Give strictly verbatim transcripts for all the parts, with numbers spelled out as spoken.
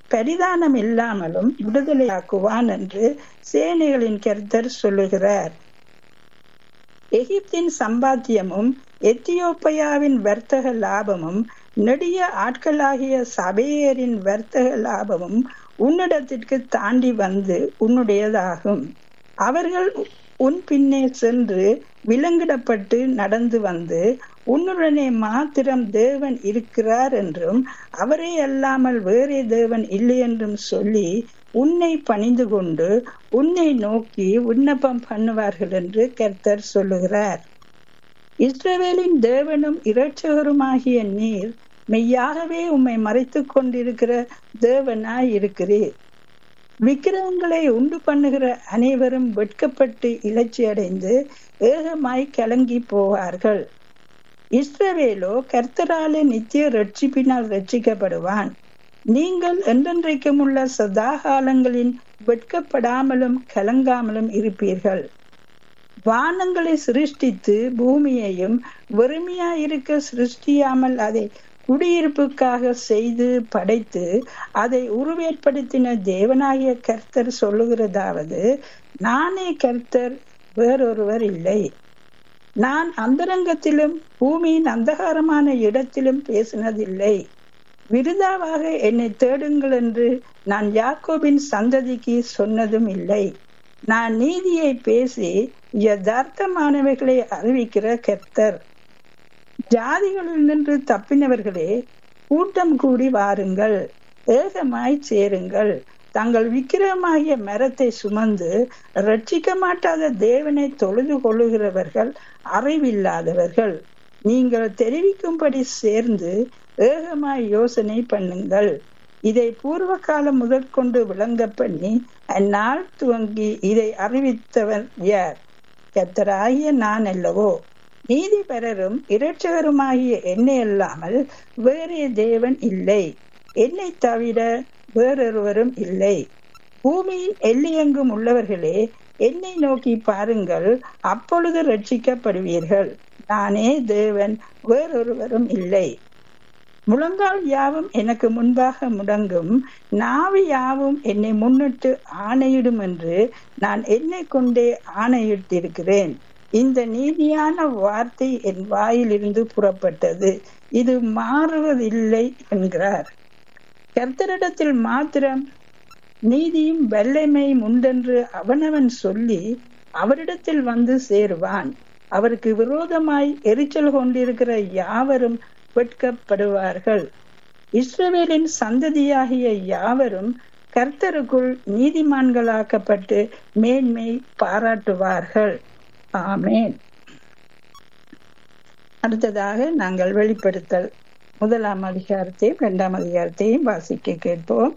பரிதானம் இல்லாமலும் விடுதலையாக்குவான் என்று சேனைகளின் கர்த்தர் சொல்லுகிறார். எகிப்தின் சம்பாத்தியமும் எத்தியோப்பியாவின் வர்த்தக லாபமும் நெடிய ஆட்களாகிய சபையரின் வர்த்தக லாபமும் உன்னிடத்திற்கு தாண்டி வந்து உன்னுடையதாகும். அவர்கள் உன் பின்னே சென்று விலங்கிடப்பட்டு நடந்து வந்து உன்னுடனே மாத்திரம் தேவன் இருக்கிறார் என்றும் அவரே அல்லாமல் வேறே தேவன் இல்லை என்றும் சொல்லி உன்னை பணிந்து கொண்டு உன்னை நோக்கி விண்ணப்பம் பண்ணுவார்கள் என்று கர்த்தர் சொல்லுகிறார். இஸ்ரவேலின் தேவனும் இரட்சகருமாகிய நீர் மெய்யாகவே உம்மை மறைத்து கொண்டிருக்கிற தேவனாய் இருக்கிறீர். விக்கிரகங்களை உண்டு பண்ணுகிற அனைவரும் வெட்கப்பட்டு இலச்சி அடைந்து ஏகமாய் கலங்கி போவார்கள். இஸ்ரவேலோ கர்த்தராலே நித்திய ரட்சிப்பினால் ரட்சிக்கப்படுவான். நீங்கள் என்றென்றைக்கும் உள்ள சதா காலங்களின் வெட்கப்படாமலும் கலங்காமலும் இருப்பீர்கள். வானங்களை சிருஷ்டித்து பூமியையும் வெறுமையாயிருக்க சிருஷ்டியாமல் அதை குடியிருப்புக்காக செய்து படைத்து அதை உருவேற்படுத்தின தேவனாகிய கர்த்தர் சொல்லுகிறதாவது, நானே கர்த்தர், வேறொருவர் இல்லை. நான் அந்தரங்கத்திலும் பூமியின் அந்தகாரமான இடத்திலும் பேசினதில்லை. விருதாவாக என்னை தேடுங்கள் என்று நான் யாக்கோபின் சந்ததிக்கு சொன்னதும் இல்லை. நான் நீதியை பேசி யதார்த்தமானவைகளை அறிவிக்கிற கர்த்தர். ஜாதிகளில் நின்று தப்பினவர்களே, கூட்டம் கூடி வாருங்கள், ஏகமாய் சேருங்கள். தங்கள் விக்கிரமாகிய மரத்தை சுமந்து ரட்சிக்க மாட்டாத தேவனை தொழுது கொள்ளுகிறவர்கள் அறிவில்லாதவர்கள். நீங்கள் தெரிவிக்கும்படி சேர்ந்து ஏகமாய் யோசனை பண்ணுங்கள். இதை பூர்வ காலம் முதற்கொண்டு விளங்க பண்ணி அந்நாள் துவங்கி இதை அறிவித்தவர் யார்? கர்த்தராகிய நான் அல்லவோ? நீதிபரரும் இரட்சகருமாகிய என்னை அல்லாமல் வேறே தேவன் இல்லை. என்னை தவிர வேறொருவரும் இல்லை. பூமியின் எல்லையெங்கும் உள்ளவர்களே, என்னை நோக்கி பாருங்கள், அப்பொழுது ரட்சிக்கப்படுவீர்கள். நானே தேவன், வேறொருவரும் இல்லை. முழங்கால் யாவும் எனக்கு முன்பாக முடங்கும், நாவி யாவும் என்னை முன்னிட்டு ஆணையிடும் என்று நான் என்னை கொண்டே ஆணையிட்டிருக்கிறேன். இந்த நீதியான வார்த்தை என் வாயிலிருந்து புறப்பட்டது, இது மாறுவதில்லை என்கிறார். கர்த்தரிடத்தில் மாத்திரம் நீதியும் வல்லமையும் உண்டென்று அவனவன் சொல்லி அவரிடத்தில் வந்து சேருவான். அவருக்கு விரோதமாய் எரிச்சல் கொண்டிருக்கிற யாவரும் வெட்கப்படுவார்கள். இஸ்ரவேலின் சந்ததியாகிய யாவரும் கர்த்தருக்குள் நீதிமான்களாக்கப்பட்டு மேன்மை பாராட்டுவார்கள். ஆமேன். அடுத்ததாக நாங்கள் வெளிப்படுத்தல் முதலாம் அதிகாரத்தையும் இரண்டாம் அதிகாரத்தையும் வாசிக்க கேட்போம்.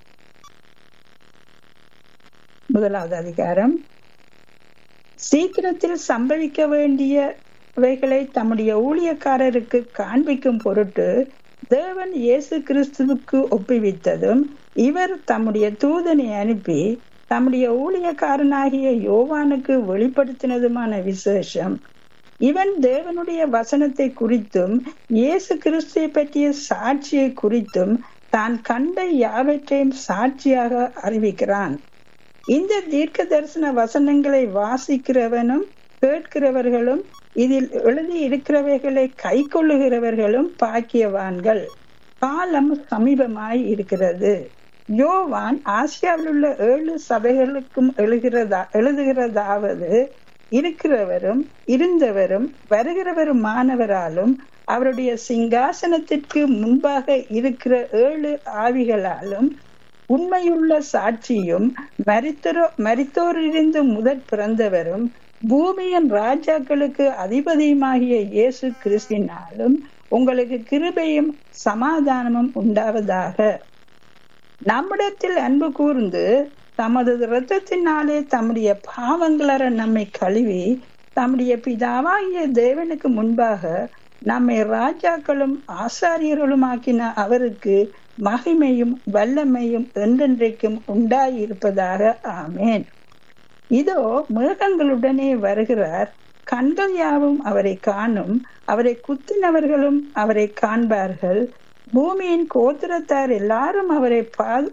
முதலாவது அதிகாரம். சீக்கிரத்தில் சம்பவிக்க வேண்டியவைகளை தம்முடைய ஊழியக்காரருக்கு காண்பிக்கும் பொருட்டு தேவன் இயேசு கிறிஸ்துவுக்கு ஒப்புவித்ததும், இவர் தம்முடைய தூதனை அனுப்பி தம்முடைய ஊழியக்காரனாகிய யோவானுக்கு வெளிப்படுத்தினதுமான விசேஷம். இவன் தேவனுடைய வசனத்தை குறித்தும் இயேசு கிறிஸ்துவை பற்றிய சாட்சியை குறித்தும் தான் கண்ட யாவற்றையும் சாட்சியாக அறிவிக்கிறான். இந்த தீர்க்க தரிசன வசனங்களை வாசிக்கிறவனும் கேட்கிறவர்களும் இதில் எழுதி இருக்கிறவைகளை கை கொள்ளுகிறவர்களும் பாக்கியவான்கள். காலம் சமீபமாய் இருக்கிறது. யோவான் ஆசியாவில் உள்ள ஏழு சபைகளுக்கும் எழுகிறதா எழுதுகிறதாவது, இருக்கிறவரும் இருந்தவரும் வருகிறவருமானவராலும் அவருடைய சிங்காசனத்திற்கு முன்பாக இருக்கிற ஏழு ஆவிகளாலும் உண்மையுள்ள சாட்சியும் மரித்தோரோ மரித்தோரிலிருந்து முதற் பிறந்தவரும் பூமியின் ராஜாக்களுக்கு அதிபதியுமாகிய இயேசு கிறிஸ்தினாலும் உங்களுக்கு கிருபையும் சமாதானமும் உண்டாவதாக. நம்மிடத்தில் அன்பு கூர்ந்து தமது இரத்தத்தினாலே தம்முடைய பாவங்களற நம்மை கழுவி தம்முடைய பிதாவாகிய தேவனுக்கு முன்பாக நம்மை ராஜாக்களும் ஆசாரியர்களும் ஆக்கின அவருக்கு மகிமையும் வல்லமையும் என்றென்றைக்கும் உண்டாயிருப்பதாக. ஆமேன். இதோ மேகங்களுடனே வருகிறார், கண்கள் யாவும் அவரை காணும், அவரை குத்தினவர்களும் அவரை காண்பார்கள், பூமியின் கோத்திரத்தார் எல்லாரும் அவரை